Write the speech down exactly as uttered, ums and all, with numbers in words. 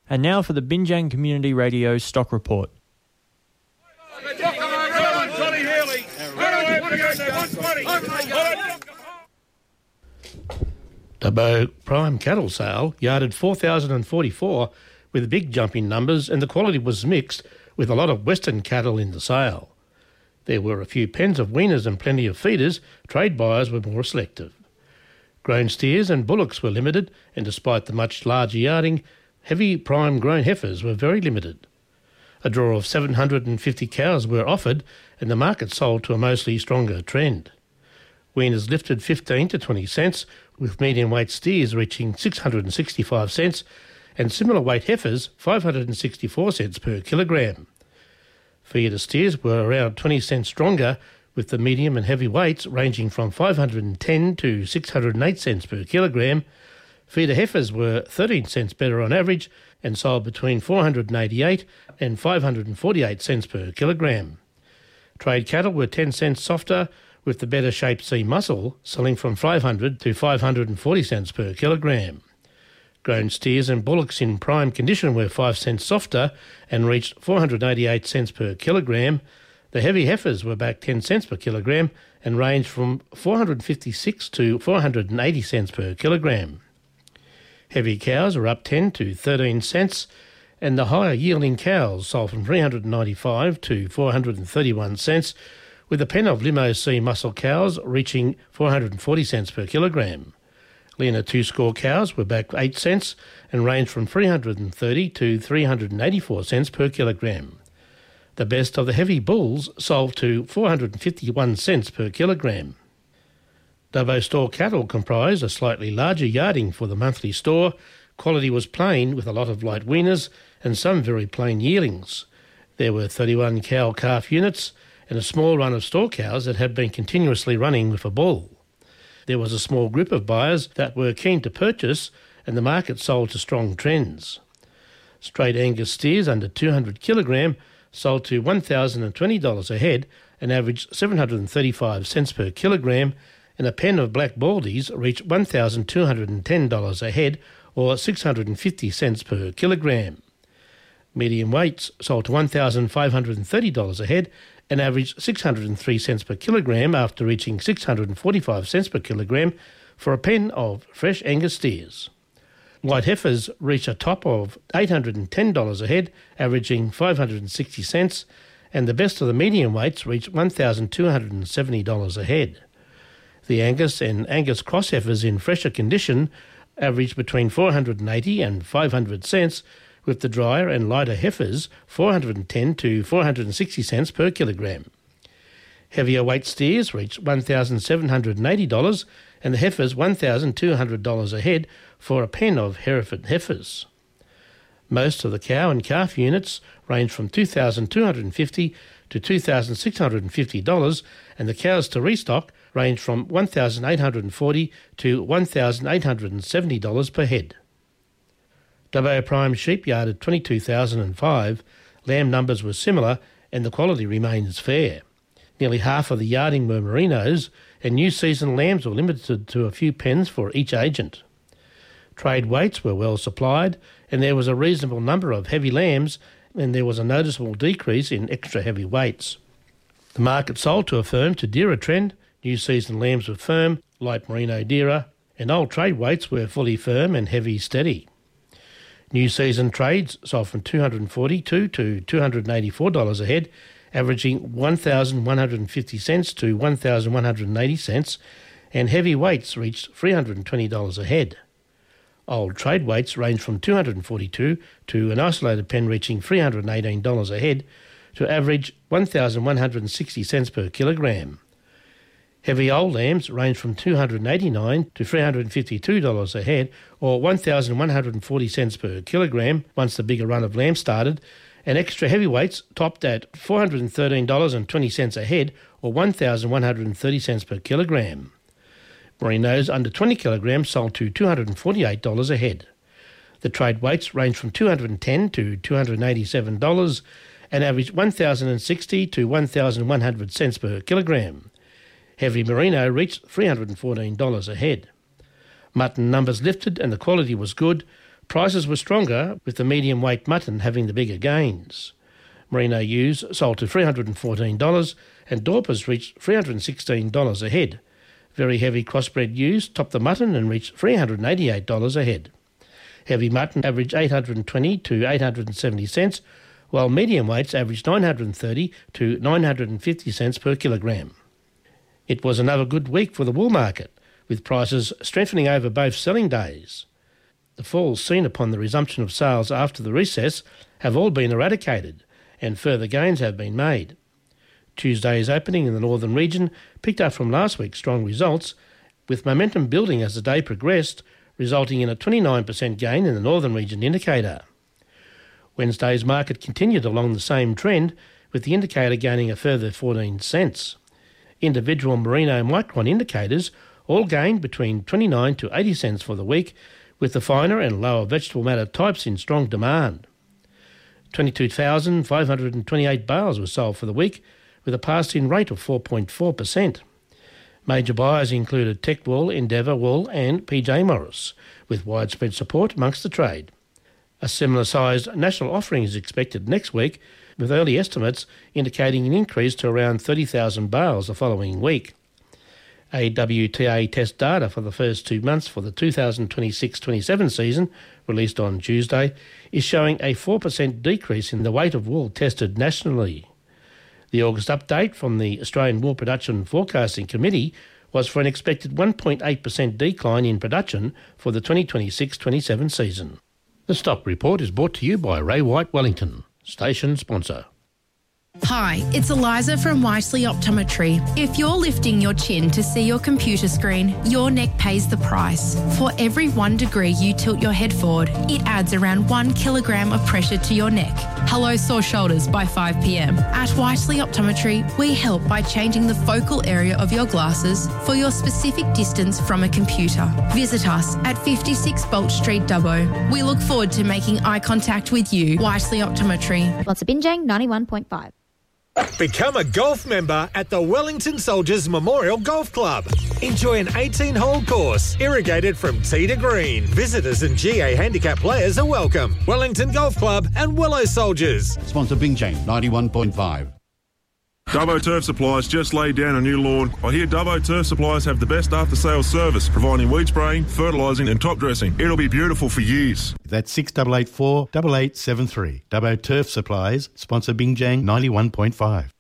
And now for the Binjang Community Radio Stock Report. Dubbo Prime Cattle Sale yarded four thousand forty-four with a big jump in numbers, and the quality was mixed with a lot of Western cattle in the sale. There were a few pens of weaners and plenty of feeders. Trade buyers were more selective. Grown steers and bullocks were limited, and despite the much larger yarding, heavy prime grown heifers were very limited. A draw of seven hundred fifty cows were offered, and the market sold to a mostly stronger trend. Weaners lifted fifteen to twenty cents, with medium weight steers reaching six hundred sixty-five cents, and similar weight heifers five hundred sixty-four cents per kilogram. Feeder steers were around twenty cents stronger, with the medium and heavy weights ranging from five hundred ten to six hundred eight cents per kilogram. Feeder heifers were thirteen cents better on average and sold between four hundred eighty-eight and five hundred forty-eight cents per kilogram. Trade cattle were ten cents softer, with the better shaped C muscle selling from five hundred to five hundred forty cents per kilogram. Grown steers and bullocks in prime condition were five cents softer and reached four hundred eighty-eight cents per kilogram. The heavy heifers were back ten cents per kilogram and ranged from four hundred fifty-six to four hundred eighty cents per kilogram. Heavy cows were up ten to thirteen cents, and the higher yielding cows sold from three hundred ninety-five to four hundred thirty-one cents, with a pen of Limo C muscle cows reaching four hundred forty cents per kilogram. Leaner two-score cows were back eight cents and ranged from three hundred thirty to three hundred eighty-four cents per kilogram. The best of the heavy bulls sold to four hundred fifty-one cents per kilogram. Dubbo store cattle comprised a slightly larger yarding for the monthly store. Quality was plain, with a lot of light weaners and some very plain yearlings. There were thirty-one cow-calf units and a small run of store cows that had been continuously running with a bull. There was a small group of buyers that were keen to purchase, and the market sold to strong trends. Straight Angus steers under two hundred kilogram sold to one thousand twenty dollars a head and averaged seven hundred thirty-five cents per kilogram, and a pen of black baldies reached one thousand two hundred ten dollars a head, or six hundred fifty cents per kilogram. Medium weights sold to one thousand five hundred thirty dollars a head and averaged six hundred three cents per kilogram after reaching six hundred forty-five cents per kilogram for a pen of fresh Angus steers. White heifers reached a top of eight hundred ten dollars a head, averaging five hundred sixty cents, and the best of the medium weights reached one thousand two hundred seventy dollars a head. The Angus and Angus cross heifers in fresher condition averaged between four hundred eighty and five hundred cents, with the drier and lighter heifers four hundred ten to four hundred sixty cents per kilogram. Heavier weight steers reached one thousand seven hundred eighty dollars and the heifers one thousand two hundred dollars a head for a pen of Hereford heifers. Most of the cow and calf units range from two thousand two hundred fifty dollars to two thousand six hundred fifty dollars, and the cows to restock range from one thousand eight hundred forty dollars to one thousand eight hundred seventy dollars per head. Dubbo Prime sheep yarded twenty-two thousand five, lamb numbers were similar and the quality remains fair. Nearly half of the yarding were merinos, and new season lambs were limited to a few pens for each agent. Trade weights were well supplied, and there was a reasonable number of heavy lambs, and there was a noticeable decrease in extra heavy weights. The market sold to a firm to dearer trend. New season lambs were firm, light merino dearer, and old trade weights were fully firm and heavy steady. New season trades sold from two hundred forty-two dollars to two hundred eighty-four dollars a head, averaging one thousand one hundred fifty cents to one thousand one hundred eighty cents, and heavy weights reached three hundred twenty dollars a head. Old trade weights range from two hundred forty-two dollars to an isolated pen reaching three hundred eighteen dollars a head to average one thousand one hundred sixty cents per kilogram. Heavy old lambs range from two hundred eighty-nine dollars to three hundred fifty-two dollars a head, or one thousand one hundred forty cents per kilogram once the bigger run of lambs started, and extra heavyweights topped at four hundred thirteen dollars and twenty cents a head, or one thousand one hundred thirty cents per kilogram. Merinos under twenty kilograms sold to two hundred forty-eight dollars a head. The trade weights range from two hundred ten dollars to two hundred eighty-seven dollars and averaged one thousand sixty to one thousand one hundred cents per kilogram. Heavy merino reached three hundred fourteen dollars a head. Mutton numbers lifted and the quality was good. Prices were stronger, with the medium weight mutton having the bigger gains. Merino ewes sold to three hundred fourteen dollars and Dorpers reached three hundred sixteen dollars a head. Very heavy crossbred ewes topped the mutton and reached three hundred eighty-eight dollars a head. Heavy mutton averaged eight hundred twenty to eight hundred seventy cents, while medium weights averaged nine hundred thirty to nine hundred fifty cents per kilogram. It was another good week for the wool market, with prices strengthening over both selling days. The falls seen upon the resumption of sales after the recess have all been eradicated, and further gains have been made. Tuesday's opening in the northern region picked up from last week's strong results, with momentum building as the day progressed, resulting in a twenty-nine percent gain in the northern region indicator. Wednesday's market continued along the same trend, with the indicator gaining a further fourteen cents. Individual merino micron indicators all gained between twenty-nine to eighty cents for the week, with the finer and lower vegetable matter types in strong demand. twenty-two thousand five hundred twenty-eight bales were sold for the week, with a pass-in rate of four point four percent. Major buyers included Tech Wool, Endeavour Wool and P J Morris, with widespread support amongst the trade. A similar-sized national offering is expected next week, with early estimates indicating an increase to around thirty thousand bales the following week. A W T A test data for the first two months for the two thousand twenty-six twenty-seven season, released on Tuesday, is showing a four percent decrease in the weight of wool tested nationally. The August update from the Australian Wool Production Forecasting Committee was for an expected one point eight percent decline in production for the twenty twenty-six twenty-seven season. The Stock Report is brought to you by Ray White Wellington, station sponsor. Hi, it's Eliza from Whiteley Optometry. If you're lifting your chin to see your computer screen, your neck pays the price. For every one degree you tilt your head forward, it adds around one kilogram of pressure to your neck. Hello sore shoulders by five p m. At Whiteley Optometry, we help by changing the focal area of your glasses for your specific distance from a computer. Visit us at fifty-six Bolt Street, Dubbo. We look forward to making eye contact with you. Whiteley Optometry. Lots of Binjang ninety-one point five. Become a golf member at the Wellington Soldiers Memorial Golf Club. Enjoy an eighteen-hole course, irrigated from tee to green. Visitors and G A handicap players are welcome. Wellington Golf Club and Willow Soldiers. Sponsor Binjang ninety-one point five. Dubbo Turf Supplies just laid down a new lawn. I hear Dubbo Turf Supplies have the best after-sales service, providing weed spraying, fertilising and top dressing. It'll be beautiful for years. That's six eight eight four, eight eight seven three. Dubbo Turf Supplies, sponsor Binjang ninety-one point five.